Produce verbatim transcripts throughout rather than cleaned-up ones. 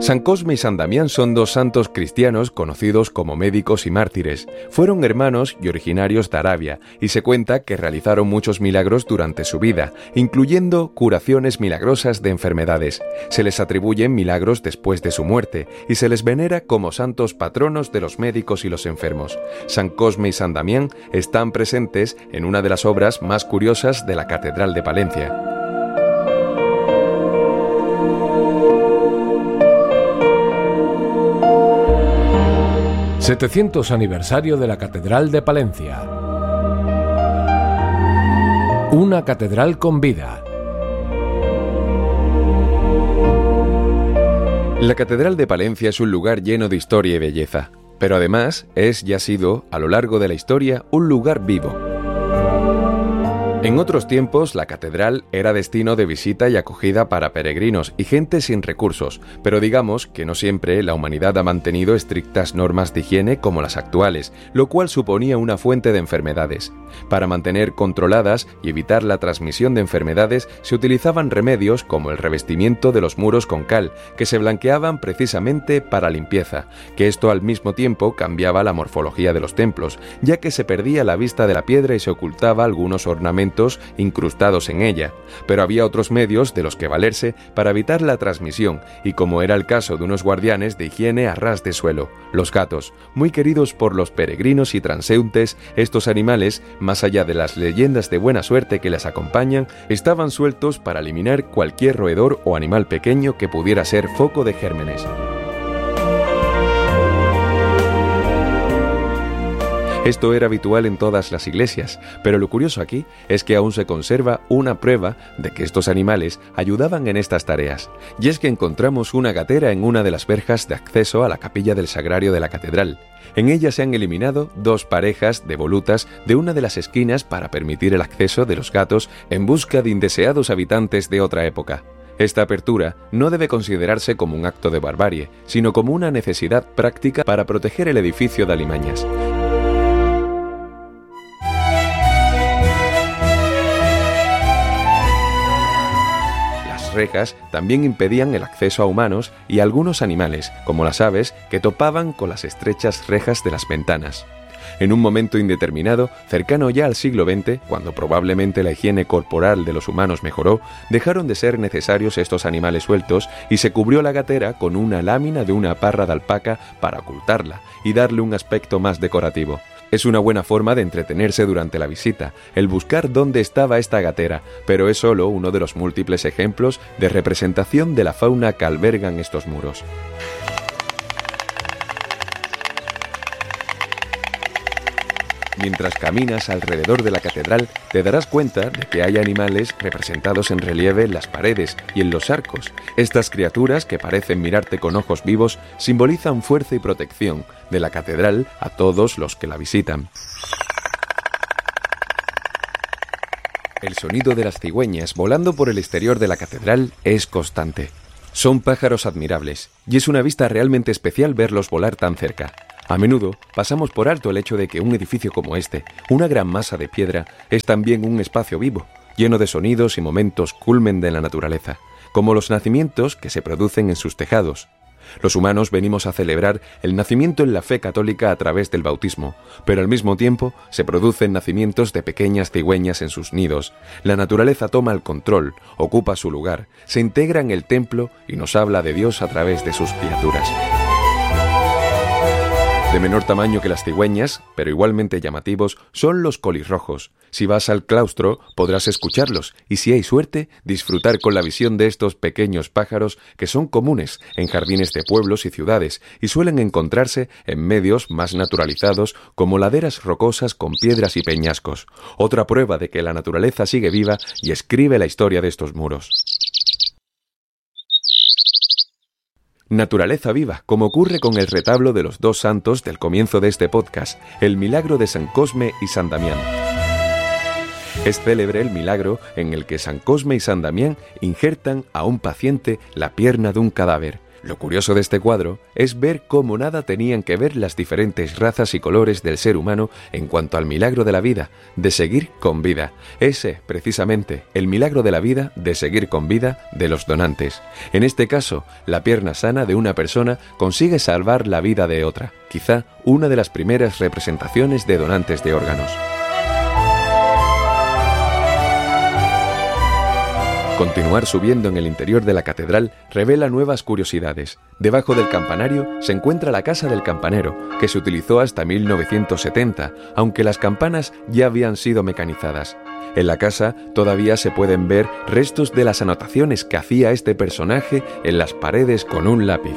San Cosme y San Damián son dos santos cristianos conocidos como médicos y mártires. Fueron hermanos y originarios de Arabia, y se cuenta que realizaron muchos milagros durante su vida, incluyendo curaciones milagrosas de enfermedades. Se les atribuyen milagros después de su muerte, y se les venera como santos patronos de los médicos y los enfermos. San Cosme y San Damián están presentes en una de las obras más curiosas de la Catedral de Palencia. setecientos aniversario de la Catedral de Palencia. Una catedral con vida. La Catedral de Palencia es un lugar lleno de historia y belleza, pero además es y ha sido, a lo largo de la historia, un lugar vivo. En otros tiempos, la catedral era destino de visita y acogida para peregrinos y gente sin recursos, pero digamos que no siempre la humanidad ha mantenido estrictas normas de higiene como las actuales, lo cual suponía una fuente de enfermedades. Para mantener controladas y evitar la transmisión de enfermedades, se utilizaban remedios como el revestimiento de los muros con cal, que se blanqueaban precisamente para limpieza, que esto al mismo tiempo cambiaba la morfología de los templos, ya que se perdía la vista de la piedra y se ocultaba algunos ornamentos incrustados en ella, pero había otros medios de los que valerse para evitar la transmisión, y como era el caso de unos guardianes de higiene a ras de suelo, los gatos, muy queridos por los peregrinos y transeúntes. Estos animales, más allá de las leyendas de buena suerte que les acompañan, estaban sueltos para eliminar cualquier roedor o animal pequeño que pudiera ser foco de gérmenes. Esto era habitual en todas las iglesias, pero lo curioso aquí es que aún se conserva una prueba de que estos animales ayudaban en estas tareas, y es que encontramos una gatera en una de las verjas de acceso a la capilla del sagrario de la catedral. En ella se han eliminado dos parejas de volutas de una de las esquinas para permitir el acceso de los gatos en busca de indeseados habitantes de otra época. Esta apertura no debe considerarse como un acto de barbarie, sino como una necesidad práctica para proteger el edificio de alimañas. Rejas también impedían el acceso a humanos y a algunos animales, como las aves, que topaban con las estrechas rejas de las ventanas. En un momento indeterminado, cercano ya al siglo veinte, cuando probablemente la higiene corporal de los humanos mejoró, dejaron de ser necesarios estos animales sueltos y se cubrió la gatera con una lámina de una parra de alpaca para ocultarla y darle un aspecto más decorativo. Es una buena forma de entretenerse durante la visita, el buscar dónde estaba esta gatera, pero es solo uno de los múltiples ejemplos de representación de la fauna que albergan estos muros. Mientras caminas alrededor de la catedral, te darás cuenta de que hay animales representados en relieve en las paredes y en los arcos. Estas criaturas, que parecen mirarte con ojos vivos, simbolizan fuerza y protección de la catedral a todos los que la visitan. El sonido de las cigüeñas volando por el exterior de la catedral es constante. Son pájaros admirables, y es una vista realmente especial verlos volar tan cerca. A menudo pasamos por alto el hecho de que un edificio como este, una gran masa de piedra, es también un espacio vivo, lleno de sonidos y momentos culmen de la naturaleza, como los nacimientos que se producen en sus tejados. Los humanos venimos a celebrar el nacimiento en la fe católica a través del bautismo, pero al mismo tiempo se producen nacimientos de pequeñas cigüeñas en sus nidos. La naturaleza toma el control, ocupa su lugar, se integra en el templo y nos habla de Dios a través de sus criaturas. De menor tamaño que las cigüeñas, pero igualmente llamativos, son los colirrojos. Si vas al claustro, podrás escucharlos y, si hay suerte, disfrutar con la visión de estos pequeños pájaros que son comunes en jardines de pueblos y ciudades y suelen encontrarse en medios más naturalizados como laderas rocosas con piedras y peñascos. Otra prueba de que la naturaleza sigue viva y escribe la historia de estos muros. Naturaleza viva, como ocurre con el retablo de los dos santos del comienzo de este podcast, el milagro de San Cosme y San Damián. Es célebre el milagro en el que San Cosme y San Damián injertan a un paciente la pierna de un cadáver. Lo curioso de este cuadro es ver cómo nada tenían que ver las diferentes razas y colores del ser humano en cuanto al milagro de la vida, de seguir con vida. Ese, precisamente, el milagro de la vida, de seguir con vida, de los donantes. En este caso, la pierna sana de una persona consigue salvar la vida de otra, quizá una de las primeras representaciones de donantes de órganos. Continuar subiendo en el interior de la catedral revela nuevas curiosidades. Debajo del campanario se encuentra la casa del campanero, que se utilizó hasta mil novecientos setenta, aunque las campanas ya habían sido mecanizadas. En la casa todavía se pueden ver restos de las anotaciones que hacía este personaje en las paredes con un lápiz.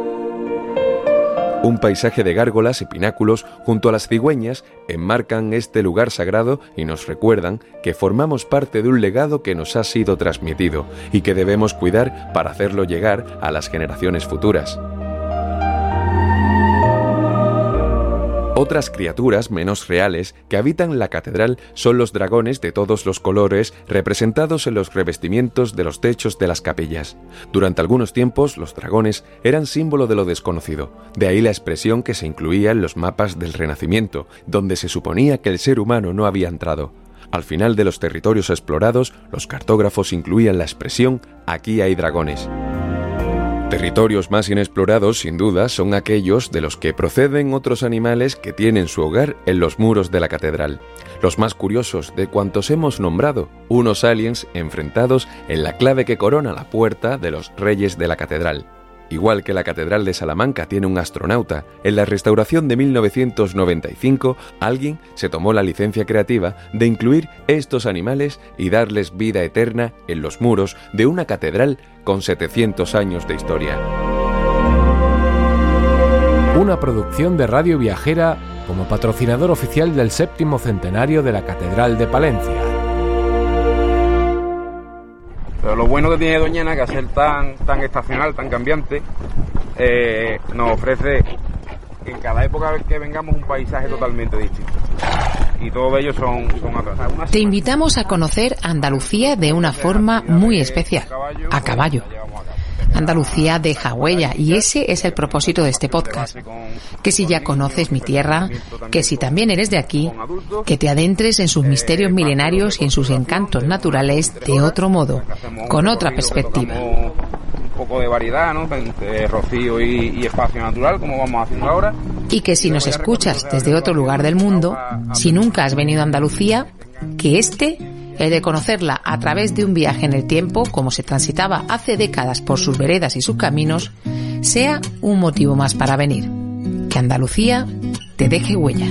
Un paisaje de gárgolas y pináculos junto a las cigüeñas enmarcan este lugar sagrado y nos recuerdan que formamos parte de un legado que nos ha sido transmitido y que debemos cuidar para hacerlo llegar a las generaciones futuras. Otras criaturas menos reales que habitan la catedral son los dragones de todos los colores representados en los revestimientos de los techos de las capillas. Durante algunos tiempos los dragones eran símbolo de lo desconocido, de ahí la expresión que se incluía en los mapas del Renacimiento, donde se suponía que el ser humano no había entrado. Al final de los territorios explorados, los cartógrafos incluían la expresión «aquí hay dragones». Territorios más inexplorados, sin duda, son aquellos de los que proceden otros animales que tienen su hogar en los muros de la catedral. Los más curiosos de cuantos hemos nombrado, unos aliens enfrentados en la clave que corona la puerta de los reyes de la catedral. Igual que la Catedral de Salamanca tiene un astronauta, en la restauración de mil novecientos noventa y cinco alguien se tomó la licencia creativa de incluir estos animales y darles vida eterna en los muros de una catedral con setecientos años de historia. Una producción de Radio Viajera como patrocinador oficial del séptimo centenario de la Catedral de Palencia. Pero lo bueno que tiene Doñana, que al ser tan, tan estacional, tan cambiante, eh, nos ofrece en cada época que vengamos un paisaje totalmente distinto. Y todos ellos son, son atrasados. Te invitamos a conocer Andalucía de una forma muy especial, a caballo. Andalucía deja huella y ese es el propósito de este podcast. Que si ya conoces mi tierra, que si también eres de aquí, que te adentres en sus misterios milenarios y en sus encantos naturales de otro modo, con otra perspectiva. Un poco de variedad, ¿no? Entre rocío y, y espacio natural, como vamos haciendo ahora. Y que si nos escuchas desde otro lugar del mundo, si nunca has venido a Andalucía, que este... el de conocerla a través de un viaje en el tiempo, como se transitaba hace décadas por sus veredas y sus caminos, sea un motivo más para venir. Que Andalucía te deje huella.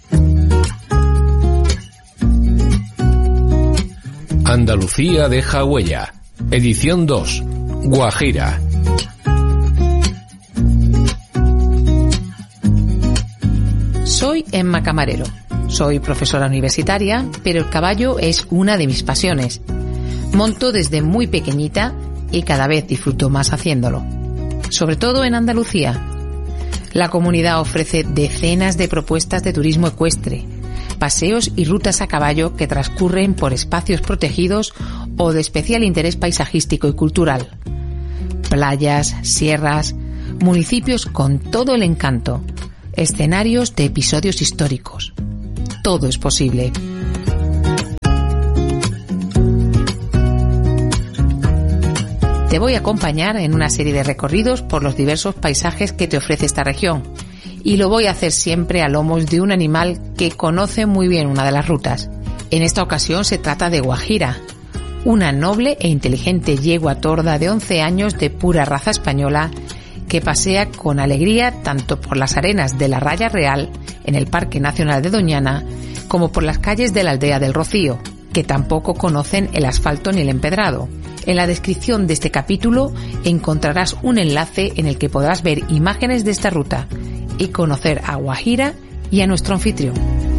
Andalucía deja huella. Edición dos. Guajira. Soy Emma Camarero. Soy profesora universitaria, pero el caballo es una de mis pasiones. Monto desde muy pequeñita y cada vez disfruto más haciéndolo. Sobre todo en Andalucía. La comunidad ofrece decenas de propuestas de turismo ecuestre, paseos y rutas a caballo que transcurren por espacios protegidos o de especial interés paisajístico y cultural. Playas, sierras, municipios con todo el encanto, escenarios de episodios históricos. Todo es posible. Te voy a acompañar en una serie de recorridos por los diversos paisajes que te ofrece esta región, y lo voy a hacer siempre a lomos de un animal que conoce muy bien una de las rutas. En esta ocasión se trata de Guajira, una noble e inteligente yegua torda de once años de pura raza española que pasea con alegría tanto por las arenas de la Raya Real, en el Parque Nacional de Doñana, como por las calles de la Aldea del Rocío, que tampoco conocen el asfalto ni el empedrado. En la descripción de este capítulo encontrarás un enlace en el que podrás ver imágenes de esta ruta y conocer a Guajira y a nuestro anfitrión.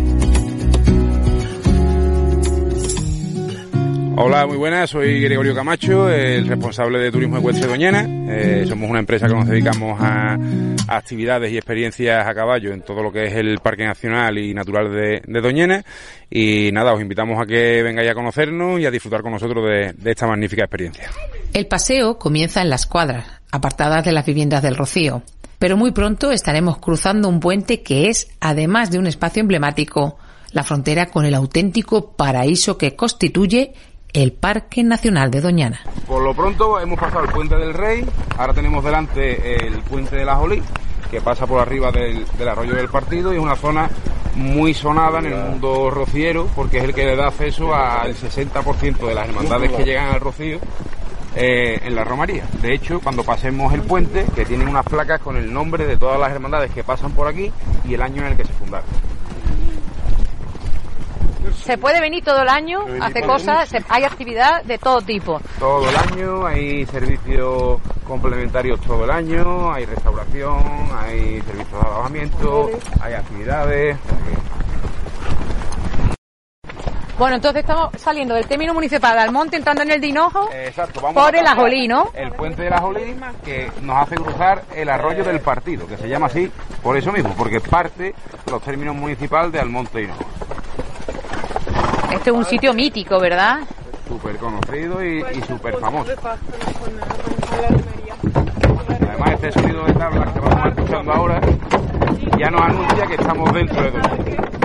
Hola, muy buenas, soy Gregorio Camacho, el responsable de Turismo Ecuestre Doñana. Eh, somos una empresa que nos dedicamos a, a actividades y experiencias a caballo en todo lo que es el Parque Nacional y Natural de, de Doñana. Y nada, os invitamos a que vengáis a conocernos y a disfrutar con nosotros de, de esta magnífica experiencia. El paseo comienza en Las Cuadras, apartadas de las viviendas del Rocío. Pero muy pronto estaremos cruzando un puente que es, además de un espacio emblemático, la frontera con el auténtico paraíso que constituye el Parque Nacional de Doñana. Por lo pronto hemos pasado el Puente del Rey, ahora tenemos delante el Puente de la Jolí, que pasa por arriba del, del arroyo del Partido, y es una zona muy sonada en el mundo rociero porque es el que le da acceso al sesenta por ciento de las hermandades que llegan al Rocío eh, en la romería. De hecho, cuando pasemos el puente, que tienen unas placas con el nombre de todas las hermandades que pasan por aquí y el año en el que se fundaron. Se puede venir todo el año, hacer cosas, se, hay actividad de todo tipo. Todo el año, hay servicios complementarios todo el año, hay restauración, hay servicios de alojamiento, hay actividades. Bueno, entonces estamos saliendo del término municipal de Almonte, entrando en el de Hinojo, exacto, vamos por el Ajolí, ¿no? El puente del Ajolí, que nos hace cruzar el arroyo del Partido, que se llama así por eso mismo, porque parte de los términos municipales de Almonte y Hinojo. Este es un sitio mítico, ¿verdad? Súper conocido y, y súper famoso. Además, este sonido de tablas que vamos escuchando ahora ya nos anuncia que estamos dentro de Doñana.